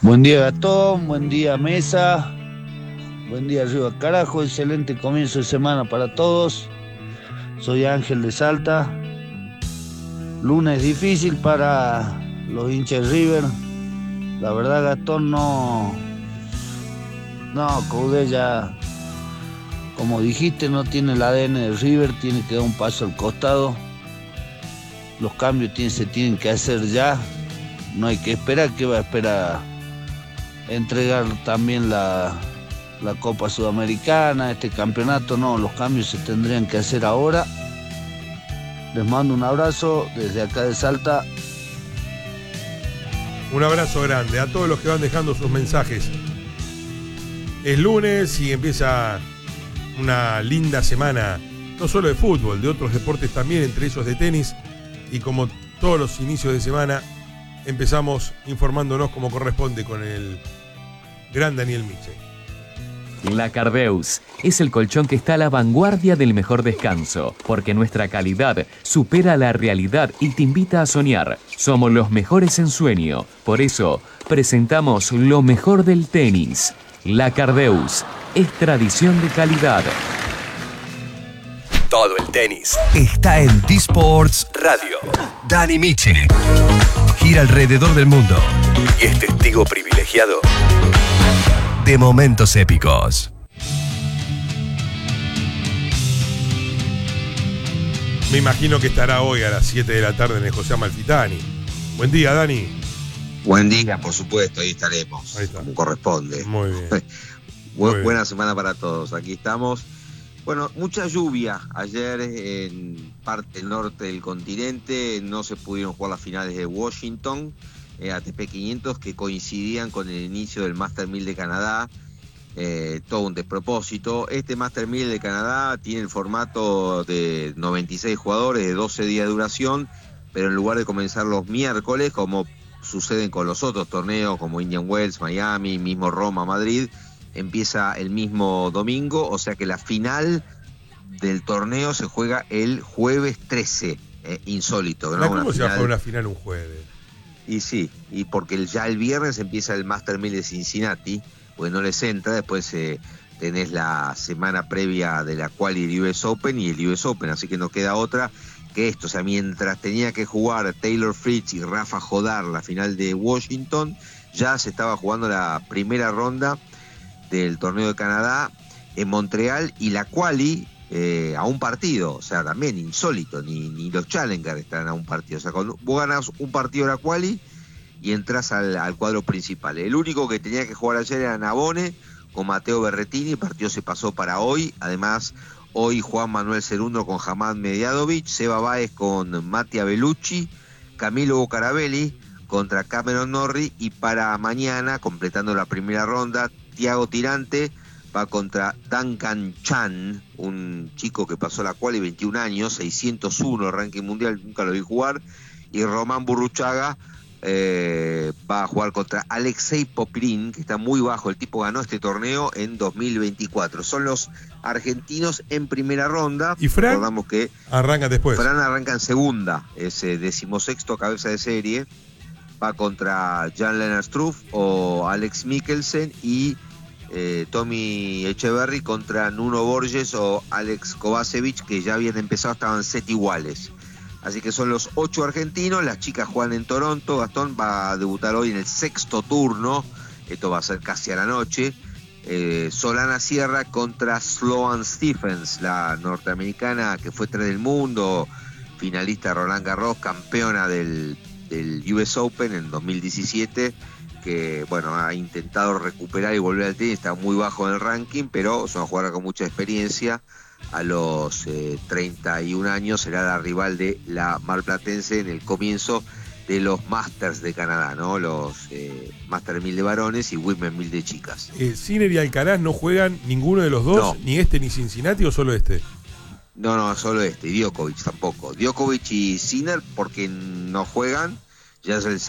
Buen día Gastón, buen día Mesa, buen día Arriba Carajo, excelente comienzo de semana para todos. Soy Ángel de Salta. Lunes difícil para los hinchas de River. La verdad Gastón Coudet ya, como dijiste, no tiene el ADN de River, tiene que dar un paso al costado. Los cambios se tienen que hacer ya, no hay que esperar. ¿Qué va a esperar? Entregar también la Copa Sudamericana, este campeonato. No, los cambios se tendrían que hacer ahora. Les mando un abrazo desde acá de Salta. Un abrazo grande a todos los que van dejando sus mensajes. Es lunes y empieza una linda semana, no solo de fútbol, de otros deportes también, entre ellos de tenis. Y como todos los inicios de semana, empezamos informándonos como corresponde con el gran Daniel Miche. La Cardeus es el colchón que está a la vanguardia del mejor descanso, porque nuestra calidad supera la realidad y te invita a soñar. Somos los mejores en sueño, por eso presentamos lo mejor del tenis. La Cardeus es tradición de calidad. Todo el tenis está en T-Sports Radio. Dani Miche gira alrededor del mundo y es testigo privilegiado de momentos épicos. Me imagino que estará hoy a las 7 de la tarde en el José Amalfitani. Buen día, Dani. Buen día, por supuesto, ahí estaremos, Ahí está. como corresponde. Muy bien. Buena semana para todos, aquí estamos. Bueno, mucha lluvia ayer en parte norte del continente, no se pudieron jugar las finales de Washington, ATP 500, que coincidían con el inicio del Master 1000 de Canadá, todo un despropósito. Este Master 1000 de Canadá tiene el formato de 96 jugadores, de 12 días de duración, pero en lugar de comenzar los miércoles, como suceden con los otros torneos, como Indian Wells, Miami, mismo Roma, Madrid, empieza el mismo domingo, o sea que la final del torneo se juega el jueves 13, insólito, ¿no? ¿Cómo se va a jugar una final un jueves? Y sí, y porque ya el viernes empieza el Master 1000 de Cincinnati, pues no les entra, después tenés la semana previa de la quali del US Open y el US Open, así que no queda otra que esto. O sea, mientras tenía que jugar Taylor Fritz y Rafa Jodar la final de Washington, ya se estaba jugando la primera ronda del torneo de Canadá en Montreal, y la quali a un partido, o sea, también insólito, ni los Challengers están a un partido. O sea, cuando vos ganás un partido de la quali y entras al cuadro principal. El único que tenía que jugar ayer era Navone con Matteo Berrettini, el partido se pasó para hoy. Además, hoy Juan Manuel Cerundo con Hamad Mediadovic, Seba Báez con Mattia Bellucci, Camilo Bucarabelli contra Cameron Norrie, y para mañana, completando la primera ronda, Thiago Tirante va contra Duncan Chan, un chico que pasó la quali, 21 años, 601 ranking mundial, nunca lo vi jugar, y Román Burruchaga va a jugar contra Alexei Popyrin, que está muy bajo. El tipo ganó este torneo en 2024. Son los argentinos en primera ronda. ¿Y Fran? Recordamos que Arranca después. Fran arranca en segunda, es 16º cabeza de serie. Va contra Jan-Lennard Struff o Alex Mikkelsen, y Tommy Echeverry contra Nuno Borges o Alex Kovacevic, que ya habían empezado, estaban set iguales. Así que son los 8 argentinos. Las chicas juegan en Toronto. Gastón va a debutar hoy en el 6º turno. Esto va a ser casi a la noche. Solana Sierra contra Sloane Stephens, la norteamericana que fue 3 del mundo, finalista de Roland Garros, campeona del US Open en 2017, que bueno, ha intentado recuperar y volver al tenis. Está muy bajo en el ranking, pero es una jugadora con mucha experiencia. A los 31 años será la rival de la marplatense en el comienzo de los Masters de Canadá, ¿no? Los Master 1000 de varones y Women 1000 de chicas. ¿Sinner y Alcaraz no juegan ninguno de los dos? No. ¿Ni este ni Cincinnati, o solo este? No, solo este. Y Djokovic tampoco. Djokovic y Sinner porque no juegan. Ya es el